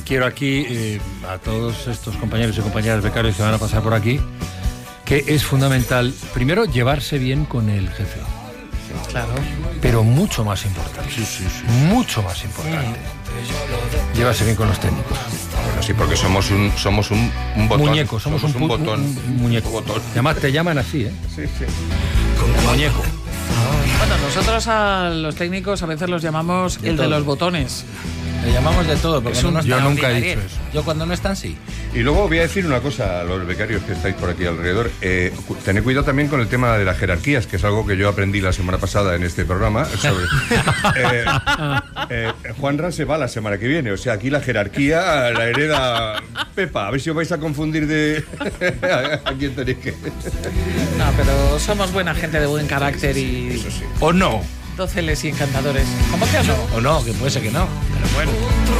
quiero aquí a todos estos compañeros y compañeras becarios que van a pasar por aquí, que es fundamental, primero, llevarse bien con el jefe. Claro. Pero mucho más importante. Mucho más importante. Llevarse bien con los técnicos. Bueno, sí, porque somos un botón. Muñeco, somos un botón. Un muñeco. Botón. Además, te llaman así, ¿eh? Sí. El muñeco. Bueno, nosotros a los técnicos a veces los llamamos el de los botones. Le llamamos de todo, porque no yo están. nunca he dicho eso. Yo cuando no están, sí. Y luego voy a decir una cosa a los becarios que estáis por aquí alrededor. Tened cuidado también con el tema de las jerarquías, que es algo que yo aprendí la semana pasada en este programa. Juanra se va la semana que viene. O sea, aquí la jerarquía la hereda Pepa. A ver si os vais a confundir de a quién tenéis que... No, pero somos buena gente de buen carácter y... Eso sí. ¿O no? Dóceles y encantadores. ¿Cómo que no? O no, que puede ser que no. Pero bueno.